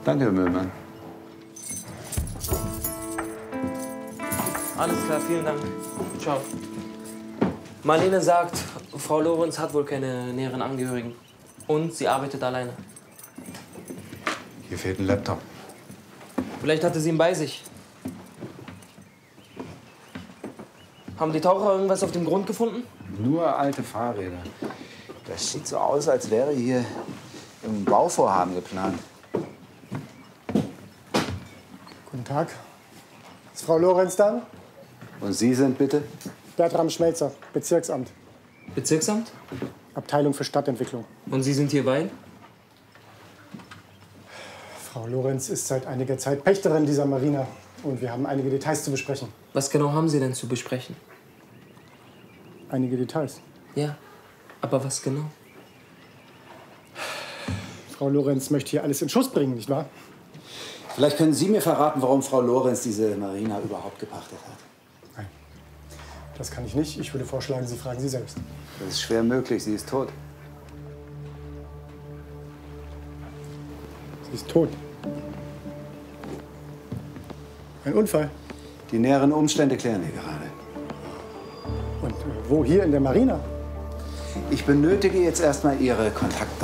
Danke, Herr Müllmann. Alles klar, vielen Dank. Ciao. Marlene sagt, Frau Lorenz hat wohl keine näheren Angehörigen. Und sie arbeitet alleine. Hier fehlt ein Laptop. Vielleicht hatte sie ihn bei sich. Haben die Taucher irgendwas auf dem Grund gefunden? Nur alte Fahrräder. Das sieht so aus, als wäre hier ein Bauvorhaben geplant. Guten Tag. Ist Frau Lorenz da? Und Sie sind bitte? Bertram Schmelzer, Bezirksamt. Bezirksamt? Abteilung für Stadtentwicklung. Und Sie sind hier weil? Frau Lorenz ist seit einiger Zeit Pächterin dieser Marina. Und wir haben einige Details zu besprechen. Was genau haben Sie denn zu besprechen? Einige Details. Ja, aber was genau? Frau Lorenz möchte hier alles in Schuss bringen, nicht wahr? Vielleicht können Sie mir verraten, warum Frau Lorenz diese Marina überhaupt gepachtet hat. Nein, das kann ich nicht. Ich würde vorschlagen, Sie fragen sie selbst. Das ist schwer möglich, sie ist tot. Sie ist tot. Ein Unfall. Die näheren Umstände klären wir gerade. Und wo? Hier in der Marina? Ich benötige jetzt erstmal Ihre Kontaktdaten.